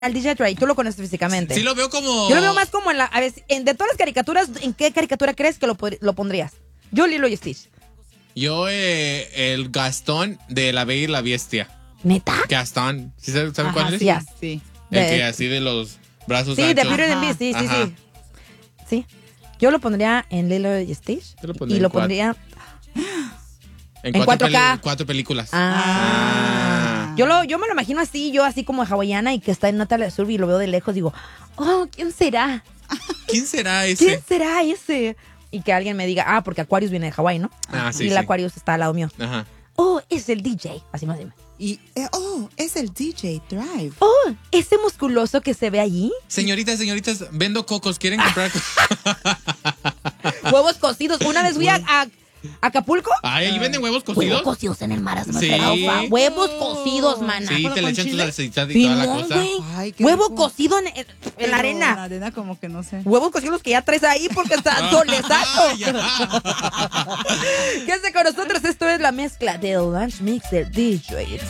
al DJ Dre? Tú lo conoces físicamente. Sí, lo veo como... Yo lo veo más como en la... A ver, de todas las caricaturas, ¿en qué caricatura crees que lo pondrías? Yo, Lilo y Stitch. Yo, el Gastón de La Bella y la Bestia. ¿Neta? Gastón. ¿Sí saben cuál es? Sí. El que así de los brazos Sí, de anchos. Beauty and the Beast, sí. Sí. Yo lo pondría en Lilo y Stitch. Yo lo pondría Y lo en cuatro. pondría... En En 4K. Cuatro películas. Yo me lo imagino así, yo así como hawaiana y que está en Natalia Sur y lo veo de lejos, digo, oh, ¿quién será? ¿Quién será ese? ¿Quién será ese? Y que alguien me diga, porque Aquarius viene de Hawái, ¿no? Sí, y el sí. Aquarius está al lado mío. Ajá. Oh, es el DJ. Así más dime. Y, es el DJ Drive. Oh, ese musculoso que se ve allí. Señoritas, vendo cocos. ¿Quieren comprar? Huevos cocidos. Una vez fui a Acapulco. Ay, ¿ahí venden huevos cocidos? Huevos cocidos en el mar. Sí. Huevos cocidos, mana. Sí, te le echan tu salsita y Simón, toda la cosa. güey. Ay, qué Huevo rico. cocido en la arena. En la arena como que no sé. Huevos cocidos que ya traes ahí porque está solezazo. Quédate con nosotros. Esto es la mezcla del Lunch Mix del DJ.